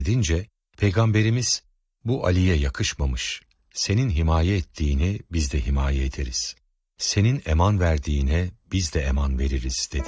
edince Peygamberimiz bu Ali'ye yakışmamış. Senin himaye ettiğini biz de himaye ederiz. Senin eman verdiğine biz de eman veririz dedi.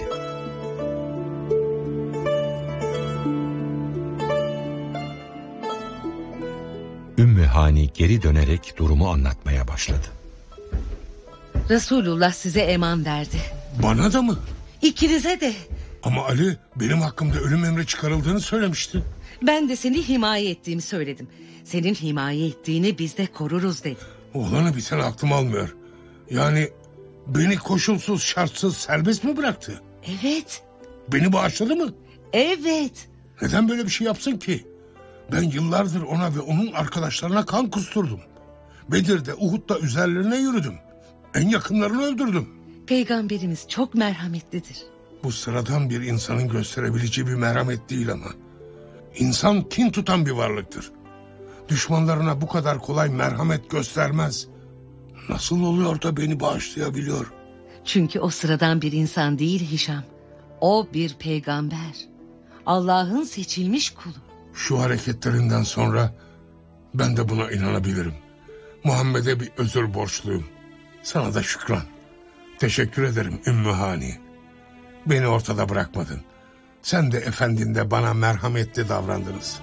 Ümmü Hani geri dönerek durumu anlatmaya başladı. Resulullah size eman verdi. Bana da mı? İkinize de. Ama Ali benim hakkımda ölüm emri çıkarıldığını söylemişti. Ben de seni himaye ettiğimi söyledim. Senin himaye ettiğini biz de koruruz dedi. Olanı biten aklım almıyor. Yani beni koşulsuz şartsız serbest mi bıraktı? Evet. Beni bağışladı mı? Evet. Neden böyle bir şey yapsın ki? Ben yıllardır ona ve onun arkadaşlarına kan kusturdum. Bedir'de, Uhud'da üzerlerine yürüdüm. En yakınlarını öldürdüm. Peygamberimiz çok merhametlidir. Bu sıradan bir insanın gösterebileceği bir merhamet değil ama. İnsan kin tutan bir varlıktır. Düşmanlarına bu kadar kolay merhamet göstermez. Nasıl oluyor da beni bağışlayabiliyor? Çünkü o sıradan bir insan değil Hişam. O bir peygamber. Allah'ın seçilmiş kulu. Şu hareketlerinden sonra ben de buna inanabilirim. Muhammed'e bir özür borçluyum. Sana da şükran. Teşekkür ederim Ümmü Hani. Beni ortada bırakmadın. Sen de efendinde bana merhametli davrandınız.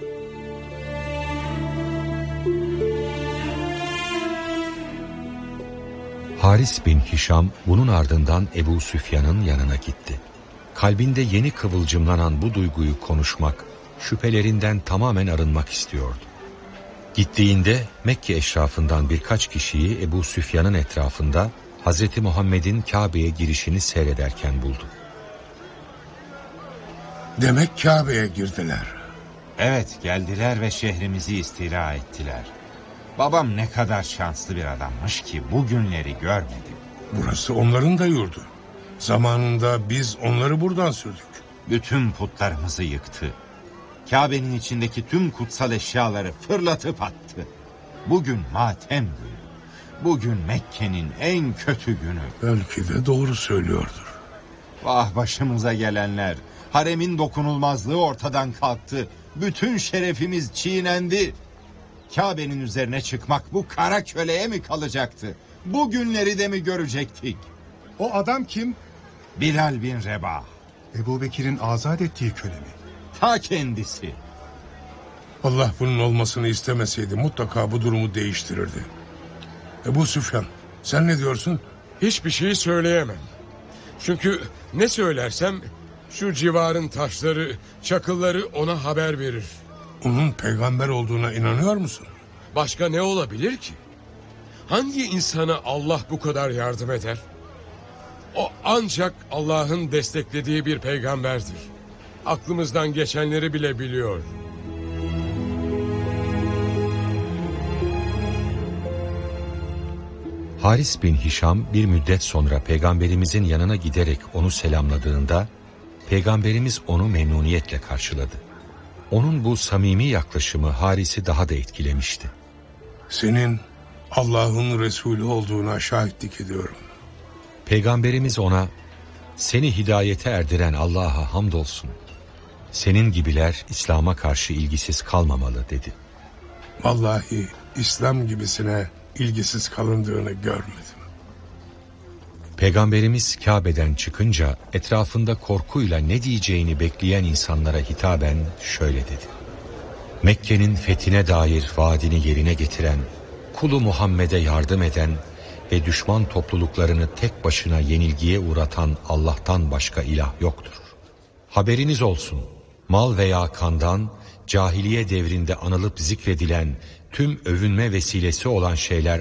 Haris bin Hişam bunun ardından Ebu Süfyan'ın yanına gitti. Kalbinde yeni kıvılcımlanan bu duyguyu konuşmak, şüphelerinden tamamen arınmak istiyordu. Gittiğinde Mekke eşrafından birkaç kişiyi Ebu Süfyan'ın etrafında Hazreti Muhammed'in Kabe'ye girişini seyrederken buldu. Demek Kabe'ye girdiler. Evet, geldiler ve şehrimizi istila ettiler. Babam ne kadar şanslı bir adammış ki bu günleri görmedi. Burası onların da yurdu. Zamanında biz onları buradan sürdük. Bütün putlarımızı yıktı. Kabe'nin içindeki tüm kutsal eşyaları fırlatıp attı. Bugün matem günü. Bugün Mekke'nin en kötü günü. Belki de doğru söylüyordur. Vah başımıza gelenler. Haremin dokunulmazlığı ortadan kalktı. Bütün şerefimiz çiğnendi. Kabe'nin üzerine çıkmak bu kara köleye mi kalacaktı? Bu günleri de mi görecektik? O adam kim? Bilal bin Rebah. Ebu Bekir'in azat ettiği köle mi? Ta kendisi. Allah bunun olmasını istemeseydi mutlaka bu durumu değiştirirdi. Ebu Süfyan, sen ne diyorsun? Hiçbir şey söyleyemem. Çünkü ne söylersem şu civarın taşları, çakılları ona haber verir. Onun peygamber olduğuna inanıyor musun? Başka ne olabilir ki? Hangi insana Allah bu kadar yardım eder? O ancak Allah'ın desteklediği bir peygamberdir. Aklımızdan geçenleri bile biliyor. Haris bin Hişam bir müddet sonra Peygamberimizin yanına giderek onu selamladığında Peygamberimiz onu memnuniyetle karşıladı. Onun bu samimi yaklaşımı Haris'i daha da etkilemişti. Senin Allah'ın Resulü olduğuna şahitlik ediyorum. Peygamberimiz ona, seni hidayete erdiren Allah'a hamdolsun. Senin gibiler İslam'a karşı ilgisiz kalmamalı dedi. Vallahi İslam gibisine ilgisiz kalındığını görmedim. Peygamberimiz Kabe'den çıkınca etrafında korkuyla ne diyeceğini bekleyen insanlara hitaben şöyle dedi. Mekke'nin fethine dair vaadini yerine getiren, kulu Muhammed'e yardım eden ve düşman topluluklarını tek başına yenilgiye uğratan Allah'tan başka ilah yoktur. Haberiniz olsun, mal veya kandan, cahiliye devrinde anılıp zikredilen tüm övünme vesilesi olan şeyler